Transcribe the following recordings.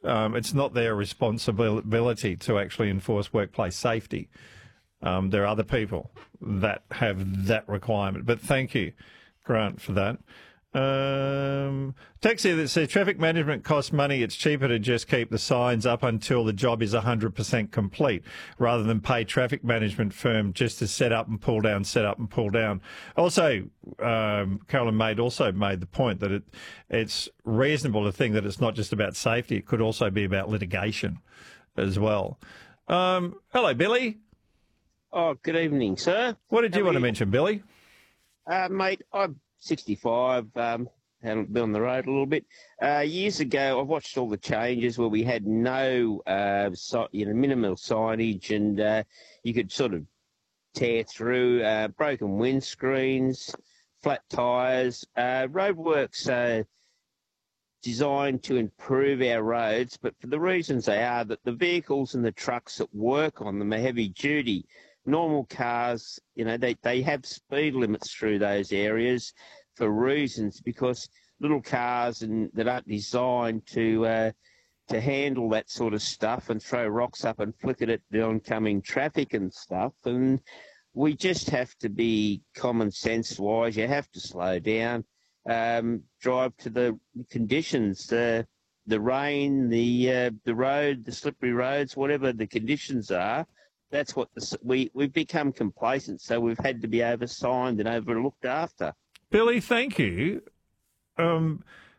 It's not their responsibility to actually enforce workplace safety. There are other people that have that requirement. But thank you, Grant, for that. Text here that says traffic management costs money. It's cheaper to just keep the signs up until the job is 100% complete rather than pay traffic management firm just to set up and pull down, set up and pull down. Also, Carolyn made the point that it's reasonable to think that it's not just about safety. It could also be about litigation as well. Hello, Billy. Oh, good evening, sir. What did you want to mention, Billy? Mate, I'm 65, haven't been on the road a little bit. Years ago, I've watched all the changes where we had no, minimal signage, and you could sort of tear through broken windscreens, flat tyres. Roadworks designed to improve our roads, but for the reasons they are, that the vehicles and the trucks that work on them are heavy duty. Normal cars, they have speed limits through those areas for reasons, because little cars that aren't designed to handle that sort of stuff and throw rocks up and flick it at the oncoming traffic and stuff. And we just have to be common sense wise. You have to slow down, drive to the conditions, the rain, the road, the slippery roads, whatever the conditions are. That's what we've become complacent, so we've had to be oversigned and overlooked after. Billy, thank you. Isn't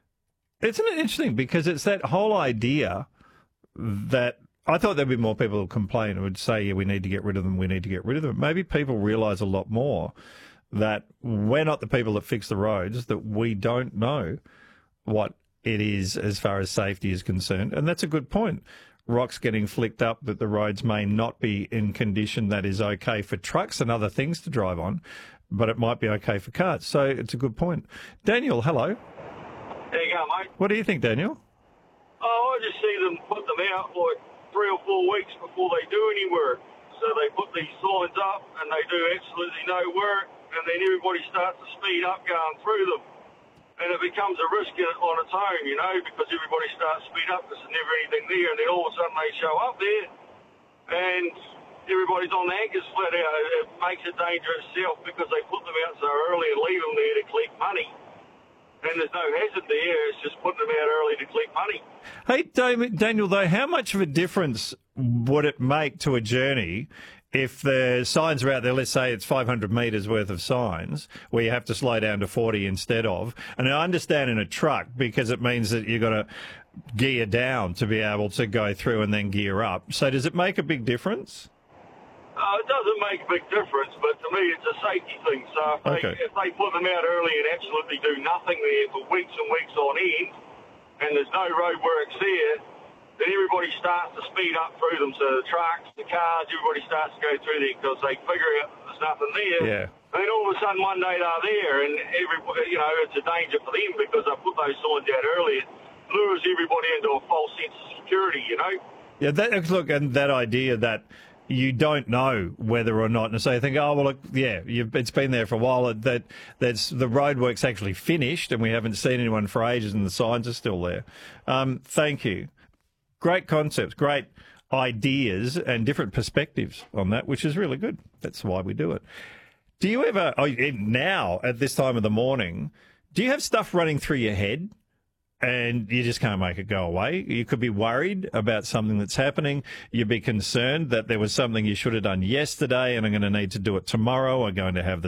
it interesting, because it's that whole idea that I thought there'd be more people who complain and would say, yeah, we need to get rid of them, we need to get rid of them. Maybe people realise a lot more that we're not the people that fix the roads, that we don't know what it is as far as safety is concerned. And that's a good point. Rocks getting flicked up, that the roads may not be in condition that is okay for trucks and other things to drive on, but it might be okay for cars. So it's a good point. Daniel, hello. There you go, mate. What do you think, Daniel? Oh, I just see them put them out like 3 or 4 weeks before they do any work. So they put these signs up and they do absolutely no work, and then everybody starts to speed up going through them. And it becomes a risk on its own, because everybody starts to speed up because there's never anything there, and then all of a sudden they show up there, and everybody's on the anchors flat out. It makes it dangerous itself because they put them out so early and leave them there to collect money. And there's no hazard there, it's just putting them out early to collect money. Hey, Daniel, though, how much of a difference would it make to a journey if the signs are out there? Let's say it's 500 metres worth of signs where you have to slow down to 40 instead of. And I understand in a truck, because it means that you've got to gear down to be able to go through and then gear up. So does it make a big difference? It doesn't make a big difference, but to me it's a safety thing. So if they put them out early and absolutely do nothing there for weeks and weeks on end, and there's no roadworks there, then everybody starts to speed up through them. So the trucks, the cars, everybody starts to go through there because they figure out there's nothing there. Yeah. And then all of a sudden one day they're there, and everybody, it's a danger for them because they put those signs out early. It lures everybody into a false sense of security, Yeah, and that idea that you don't know whether or not, and so you think, oh, well, look, yeah, it's been there for a while, that's the roadwork's actually finished and we haven't seen anyone for ages and the signs are still there. Thank you. Great concepts, great ideas and different perspectives on that, which is really good. That's why we do it. Do you ever, now at this time of the morning, do you have stuff running through your head and you just can't make it go away? You could be worried about something that's happening. You'd be concerned that there was something you should have done yesterday and I'm going to need to do it tomorrow. I'm going to have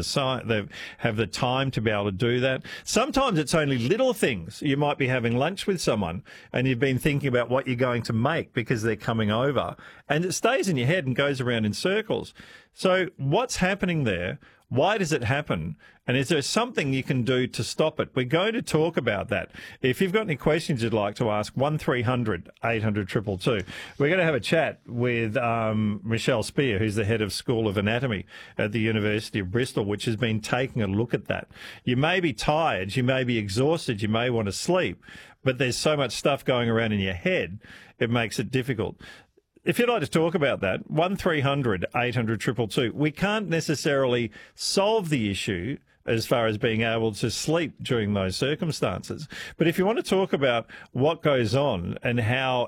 the time to be able to do that. Sometimes it's only little things. You might be having lunch with someone and you've been thinking about what you're going to make because they're coming over, and it stays in your head and goes around in circles. So what's happening there? Why does it happen? And is there something you can do to stop it? We're going to talk about that. If you've got any questions you'd like to ask, 1300 800 222. We're going to have a chat with Michelle Spear, who's the head of School of Anatomy at the University of Bristol, which has been taking a look at that. You may be tired, you may be exhausted, you may want to sleep, but there's so much stuff going around in your head, it makes it difficult. If you'd like to talk about that, 1300 800 222. We can't necessarily solve the issue as far as being able to sleep during those circumstances. But if you want to talk about what goes on and how